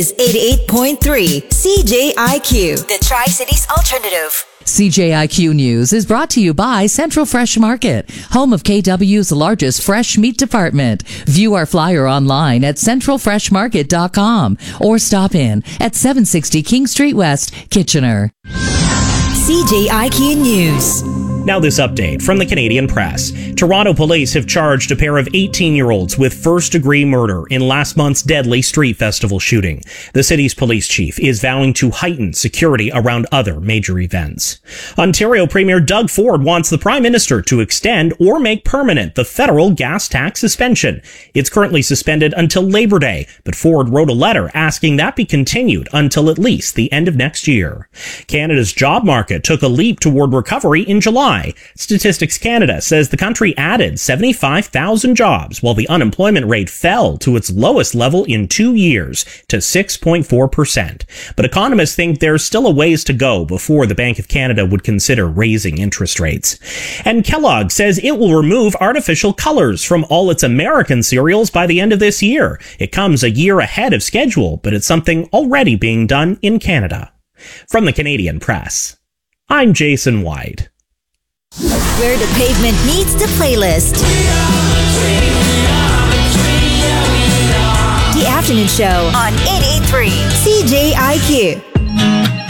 is 88.3 CJIQ, the Tri-Cities Alternative. CJIQ News is brought to you by Central Fresh Market, home of KW's largest fresh meat department. View our flyer online at centralfreshmarket.com or stop in at 760 King Street West, Kitchener. CJIQ News. Now this update from the Canadian Press. Toronto police have charged a pair of 18-year-olds with first-degree murder in last month's deadly street festival shooting. The city's police chief is vowing to heighten security around other major events. Ontario Premier Doug Ford wants the Prime Minister to extend or make permanent the federal gas tax suspension. It's currently suspended until Labor Day, but Ford wrote a letter asking that be continued until at least the end of next year. Canada's job market took a leap toward recovery in July. Statistics Canada says the country added 75,000 jobs, while the unemployment rate fell to its lowest level in 2 years to 6.4%. But economists think there's still a ways to go before the Bank of Canada would consider raising interest rates. And Kellogg says it will remove artificial colors from all its American cereals by the end of this year. It comes a year ahead of schedule, but it's something already being done in Canada. From the Canadian Press, I'm Jason White. Where the pavement meets the playlist. The Afternoon Show on 88.3 CJIQ.